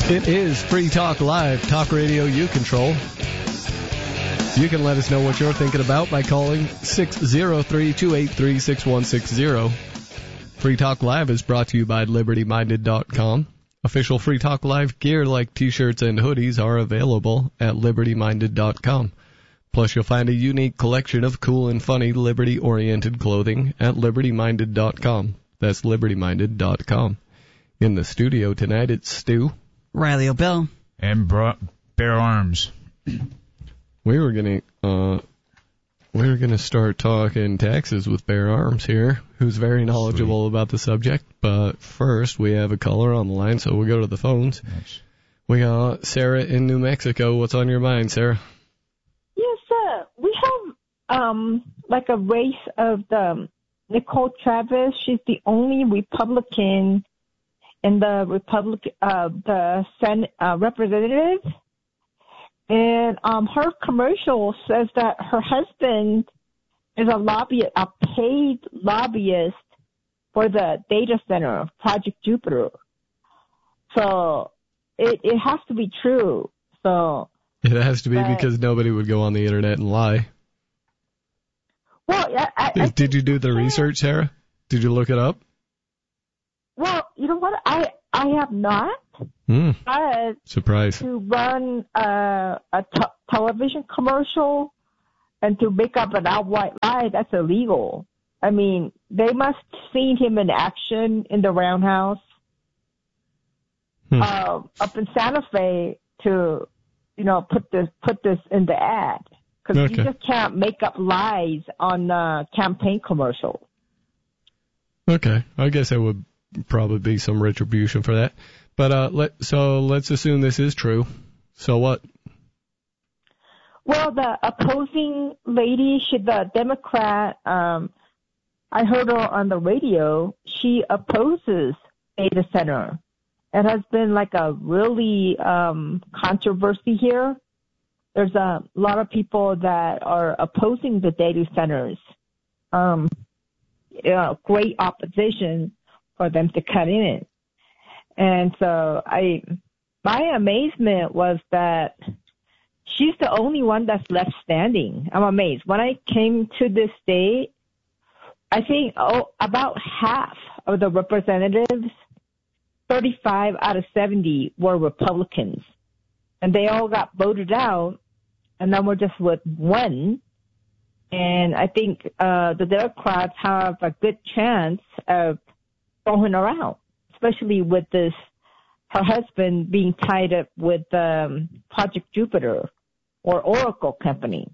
It is Free Talk Live, talk radio you control. You can let us know what you're thinking about by calling 603-283-6160. Free Talk Live is brought to you by LibertyMinded.com. Official Free Talk Live gear like t-shirts and hoodies are available at LibertyMinded.com. Plus, you'll find a unique collection of cool and funny liberty-oriented clothing at LibertyMinded.com. That's LibertyMinded.com. In the studio tonight, it's Stu. Riley O'Bill. And Bear Arms. We were gonna start talking taxes with Bear Arms here, who's very knowledgeable about the subject. But first, we have a caller on the line, so we'll go to the phones. Yes. We got Sarah in New Mexico. What's on your mind, Sarah? Yes, sir. We have like a race of the Nicole Travis. She's the only Republican in the Senate representative, and her commercial says that her husband is a paid lobbyist for the data center, Project Jupiter. So it has to be true. So it has to be because nobody would go on the internet and lie. Well, did you do the research, Sarah? Did you look it up? Well, you know what? I have not. But surprise. To run a television commercial and to make up an outright lie, that's illegal. I mean, they must have seen him in action in the Roundhouse up in Santa Fe to, put this in the ad. Because you just can't make up lies on a campaign commercial. Okay. I guess there would probably be some retribution for that. But let's assume this is true. So what? Well, the opposing lady, the Democrat, I heard her on the radio. She opposes data center. It has been like a really controversy here. There's a lot of people that are opposing the data centers. Great opposition for them to cut in. And so my amazement was that she's the only one that's left standing. I'm amazed. When I came to this state, I think about half of the representatives, 35 out of 70, were Republicans. And they all got voted out, and then we're just with one. And I think the Democrats have a good chance of throwing her out, especially with her husband being tied up with Project Jupiter or Oracle Company.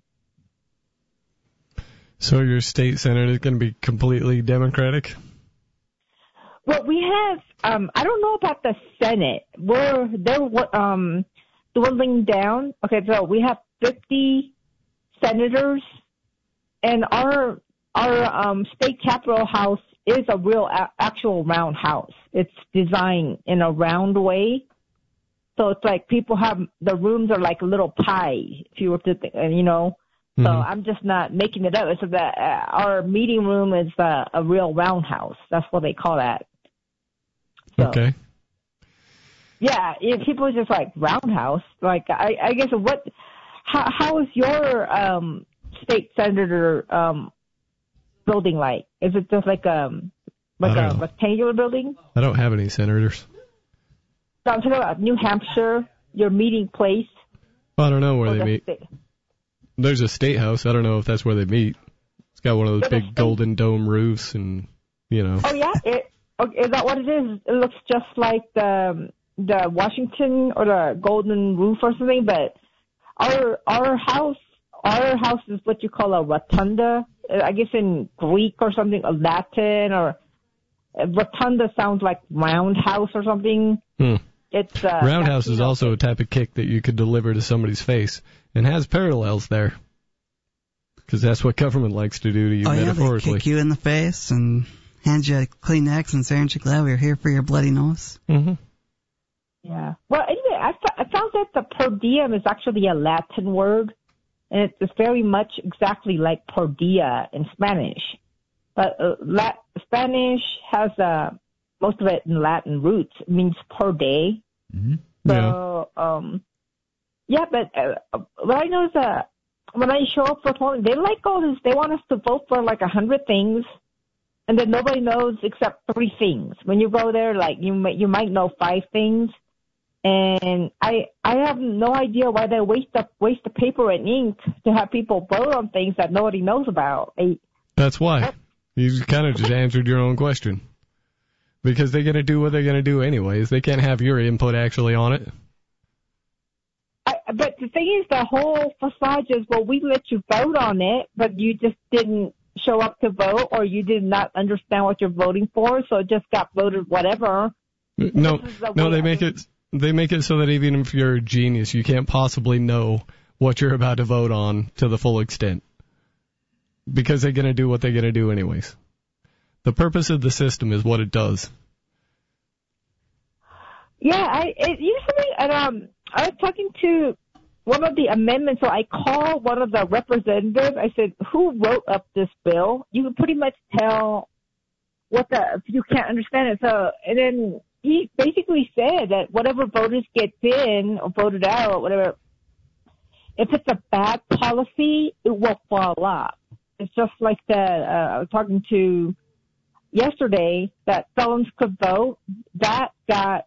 So your state senate is going to be completely Democratic? Well, we have, I don't know about the Senate. They're dwindling down. Okay, so we have 50 senators, and our state capitol house is a real actual round house. It's designed in a round way. So it's like the rooms are like a little pie, if you were to think, So I'm just not making it up. It's that our meeting room is a real roundhouse. That's what they call that. So, okay. Yeah, people are just like roundhouse. Like I guess how is your state senator building like? Is it just like a rectangular building? I don't have any senators. So I'm talking about New Hampshire, your meeting place. I don't know where they meet. There's a state house. I don't know if that's where they meet. It's got one of those big golden dome roofs and, Oh, yeah? Is that what it is? It looks just like the Washington or the golden roof or something, but our house is what you call a rotunda. I guess in Greek or something, or Latin, or rotunda sounds like roundhouse or something. It's roundhouse is also a type of kick that you could deliver to somebody's face and has parallels there. Because that's what government likes to do to you metaphorically. They kick you in the face and hand you a Kleenex and say, aren't you glad we're here for your bloody nose? Mm-hmm. Yeah. Well, anyway, I found that the per diem is actually a Latin word, and it's very much exactly like per dia in Spanish. But Spanish has most of it in Latin roots. It means per day. Mm-hmm. So, but what I know is that when I show up for polling, they like all this. They want us to vote for like 100 things, and then nobody knows except 3 things. When you go there, like you might know 5 things, and I have no idea why they waste the paper and ink to have people vote on things that nobody knows about. That's why. You kind of just answered your own question. Because they're going to do what they're going to do anyways. They can't have your input actually on it. But the thing is, the whole facade is, well, we let you vote on it, but you just didn't show up to vote, or you did not understand what you're voting for, so it just got voted whatever. No, they make it so that even if you're a genius, you can't possibly know what you're about to vote on to the full extent. Because they're going to do what they're going to do anyways. The purpose of the system is what it does. Yeah, it usually, and I was talking to one of the amendments, so I called one of the representatives. I said, who wrote up this bill? You can pretty much tell if you can't understand it. So, and then he basically said that whatever voters get in or voted out or whatever, if it's a bad policy, it will fall off. It's just like I was talking to yesterday that felons could vote. That got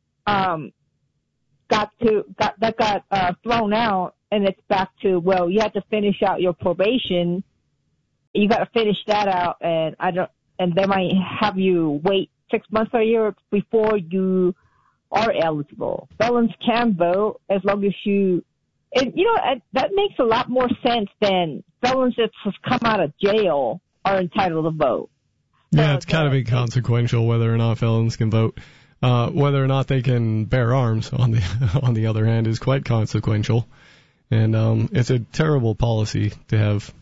thrown out, and it's back to, well, you have to finish out your probation. You got to finish that out, and they might have you wait 6 months or a year before you are eligible. Felons can vote as long as that makes a lot more sense than felons that just come out of jail are entitled to vote. Yeah, it's kind of inconsequential whether or not felons can vote. Whether or not they can bear arms, on the other hand, is quite consequential. And it's a terrible policy to have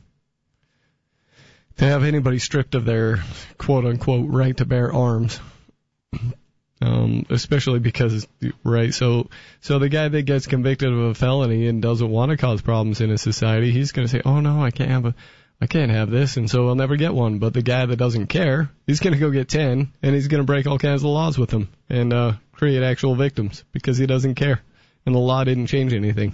anybody stripped of their quote-unquote right to bear arms. Especially because, right, so the guy that gets convicted of a felony and doesn't want to cause problems in a society, he's going to say, oh no, I can't have this, and so I'll never get one. But the guy that doesn't care, he's going to go get 10, and he's going to break all kinds of laws with them and create actual victims because he doesn't care, and the law didn't change anything.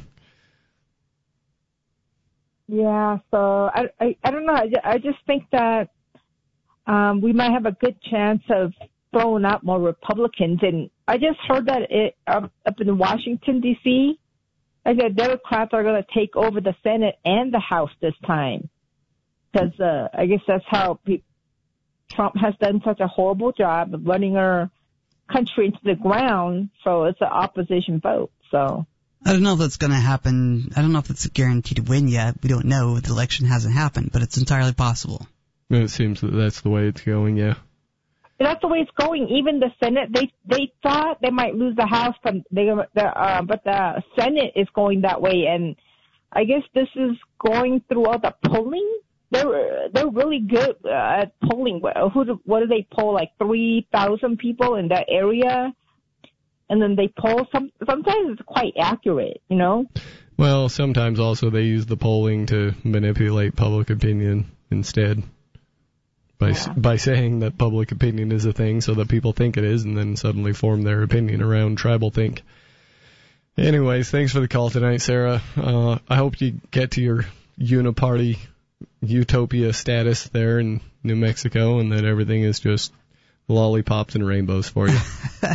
Yeah, so I don't know. I just think that we might have a good chance of throwing out more Republicans. And I just heard that up in Washington, D.C., I said Democrats are going to take over the Senate and the House this time. Because I guess that's how Trump has done such a horrible job of running our country into the ground, so it's an opposition vote. So I don't know if that's going to happen. I don't know if it's a guarantee to win yet. We don't know. The election hasn't happened, but it's entirely possible. It seems that that's the way it's going, yeah. That's the way it's going. Even the Senate, they thought they might lose the House, but the Senate is going that way. And I guess this is going through all the polling. They're really good at polling. What do they poll? Like 3,000 people in that area, and then they poll. Sometimes it's quite accurate, you know. Well, sometimes also they use the polling to manipulate public opinion instead. By saying that public opinion is a thing so that people think it is, and then suddenly form their opinion around tribal think. Anyways, thanks for the call tonight, Sarah. I hope you get to your uniparty utopia status there in New Mexico, and that everything is just lollipops and rainbows for you.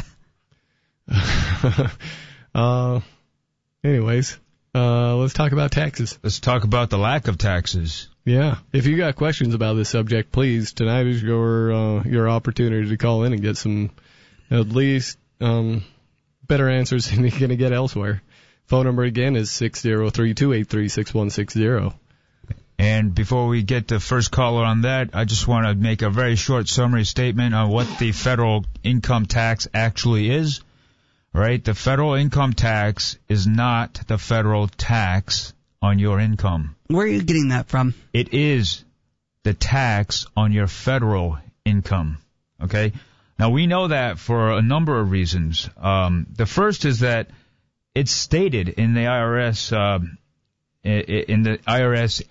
Anyways, let's talk about taxes. Let's talk about the lack of taxes. Yeah. If you got questions about this subject, please, tonight is your opportunity to call in and get some, at least, better answers than you're going to get elsewhere. Phone number again is 603-283-6160. And before we get to first caller on that, I just want to make a very short summary statement on what the federal income tax actually is. Right? The federal income tax is not the federal tax on your income. Where are you getting that from? It is the tax on your federal income. Okay? Now, we know that for a number of reasons. The first is that it's stated in the IRS, in the IRS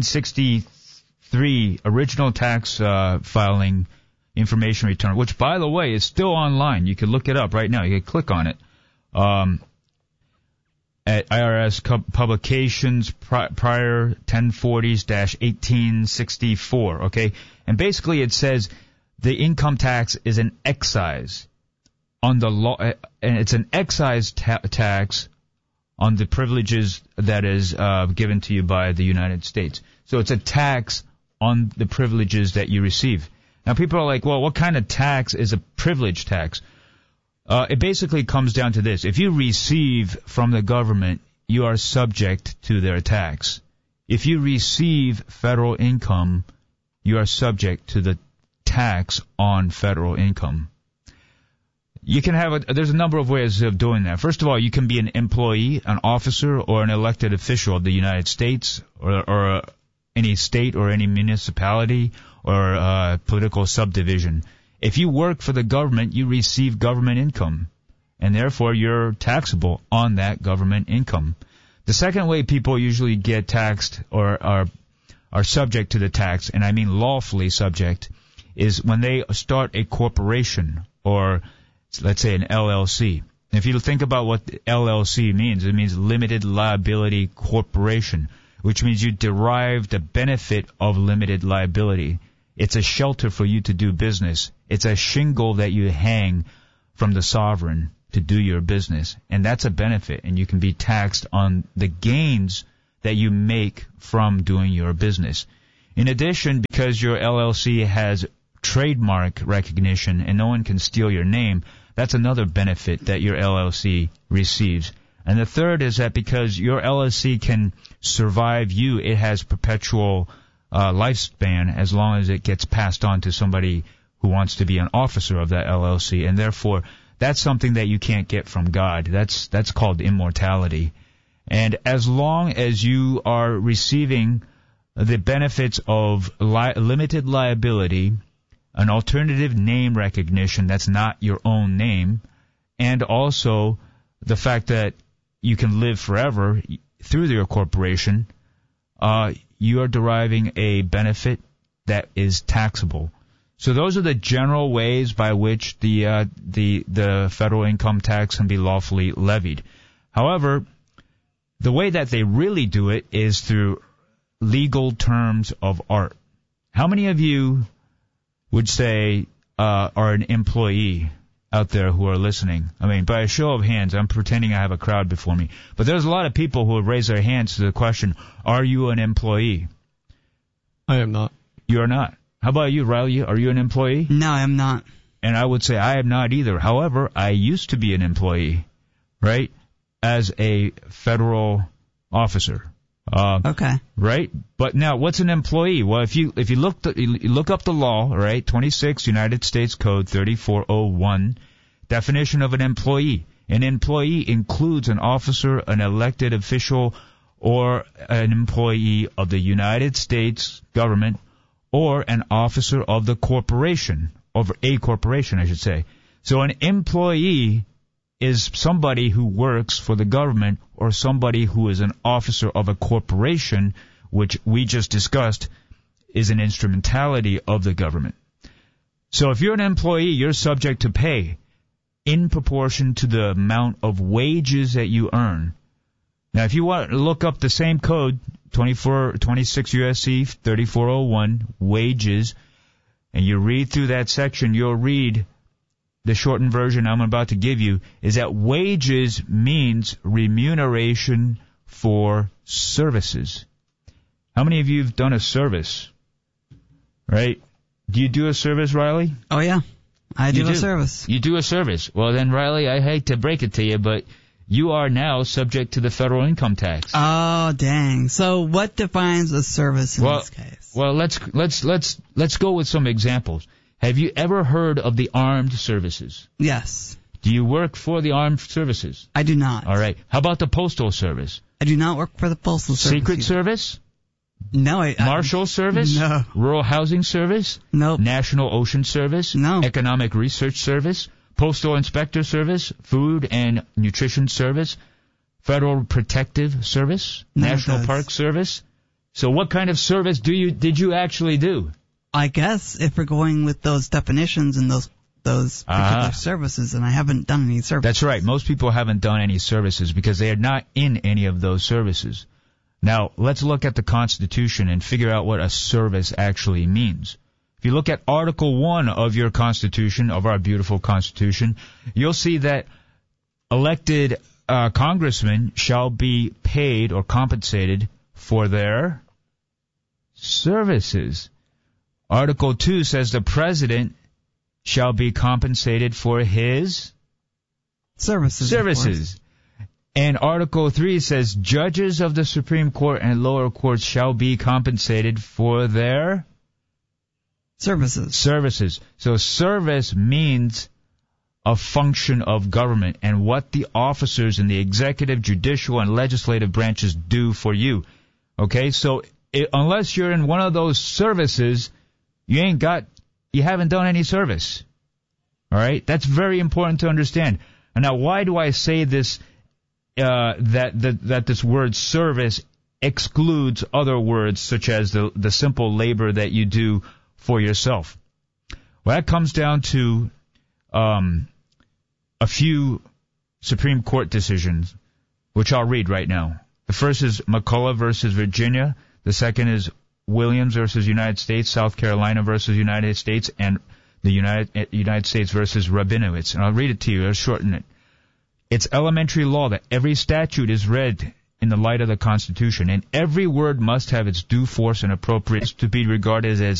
1863 original tax filing information return, which, by the way, is still online. You can look it up right now. You can click on it. at IRS publications prior 1040s-1864, okay? And basically it says the income tax is an excise on the law, and it's an excise tax on the privileges that is given to you by the United States. So it's a tax on the privileges that you receive. Now people are like, well, what kind of tax is a privilege tax? It basically comes down to this. If you receive from the government, you are subject to their tax. If you receive federal income, you are subject to the tax on federal income. You can have there's a number of ways of doing that. First of all, you can be an employee, an officer, or an elected official of the United States or any state or any municipality or political subdivision. If you work for the government, you receive government income, and therefore you're taxable on that government income. The second way people usually get taxed or are subject to the tax, and I mean lawfully subject, is when they start a corporation or, let's say, an LLC. If you think about what LLC means, it means limited liability corporation, which means you derive the benefit of limited liability. It's a shelter for you to do business. It's a shingle that you hang from the sovereign to do your business. And that's a benefit, and you can be taxed on the gains that you make from doing your business. In addition, because your LLC has trademark recognition and no one can steal your name, that's another benefit that your LLC receives. And the third is that because your LLC can survive you, it has perpetual lifespan as long as it gets passed on to somebody who wants to be an officer of that LLC. And therefore, that's something that you can't get from God. That's called immortality. And as long as you are receiving the benefits of limited liability, an alternative name recognition that's not your own name, and also the fact that you can live forever through your corporation, you are deriving a benefit that is taxable. So those are the general ways by which the federal income tax can be lawfully levied. However, the way that they really do it is through legal terms of art. How many of you would say are an employee out there who are listening? I mean, by a show of hands, I'm pretending I have a crowd before me. But there's a lot of people who would raise their hands to the question, are you an employee? I am not. You are not. How about you, Riley? Are you an employee? No, I'm not. And I would say I am not either. However, I used to be an employee, right, as a federal officer. Okay. Right? But now, what's an employee? Well, if you look up the law, right, 26 United States Code 3401, definition of an employee. An employee includes an officer, an elected official, or an employee of the United States government, or an officer of the corporation, of a corporation, I should say. So an employee is somebody who works for the government or somebody who is an officer of a corporation, which we just discussed is an instrumentality of the government. So if you're an employee, you're subject to pay in proportion to the amount of wages that you earn. Now, if you want to look up the same code, 26 U.S.C. 3401, wages, and you read through that section, you'll read the shortened version I'm about to give you is that wages means remuneration for services. How many of you have done a service? Right? Do you do a service, Riley? Oh, yeah. I do a service. You do a service. Well, then, Riley, I hate to break it to you, but you are now subject to the federal income tax. Oh, dang. So what defines a service in this case? Well, let's go with some examples. Have you ever heard of the armed services? Yes. Do you work for the armed services? I do not. All right. How about the postal service? I do not work for the postal service. Secret Service? No. Marshal Service? No. Rural Housing Service? Nope. National Ocean Service? No. Economic Research Service? Postal Inspector Service? Food and Nutrition Service? Federal Protective Service? National Park Service? So what kind of service did you actually do? I guess if we're going with those definitions and those those particular services, and I haven't done any services. That's right. Most people haven't done any services because they are not in any of those services. Now, let's look at the Constitution and figure out what a service actually means. If you look at Article 1 of your Constitution, of our beautiful Constitution, you'll see that elected congressmen shall be paid or compensated for their services. Article 2 says the president shall be compensated for his services. And Article 3 says judges of the Supreme Court and lower courts shall be compensated for their services. So service means a function of government and what the officers in the executive, judicial, and legislative branches do for you. Okay, so unless you're in one of those services, you haven't done any service. All right, that's very important to understand. And now, why do I say this? That this word service excludes other words such as the simple labor that you do for yourself. Well, that comes down to a few Supreme Court decisions, which I'll read right now. The first is McCullough versus Virginia. The second is Williams versus United States, South Carolina versus United States, and the United States versus Rabinowitz. And I'll read it to you. I'll shorten it. It's elementary law that every statute is read in the light of the Constitution, and every word must have its due force and appropriate to be regarded as